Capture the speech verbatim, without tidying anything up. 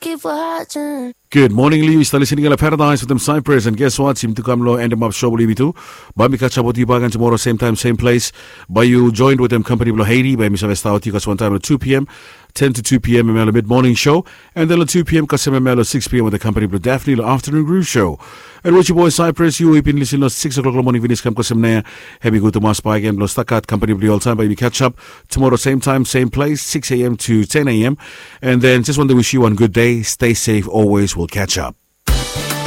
keep watching. Good morning, Lee. You're listening to Paradise with them Cypress. And guess what? Sim to Kamlo and them up show believe too. By me catch up with you back tomorrow, same time, same place. By you joined with them company below Haiti. By me Savesta Tikas one time at two p.m. ten to two p.m. M L mid morning show. And then at two p.m. Kasem M L six p.m. with the company below Daphne afternoon groove show. And with your boy Cypress, you have been listening to six o'clock in the morning. Vinis Kam Kasem Naya. Happy go to Mas Spy again. Below Stakat company below all time. By me catch up tomorrow, same time, same place, six a.m. to ten a.m. And then just want to wish you one good day. Stay safe always. We'll catch up.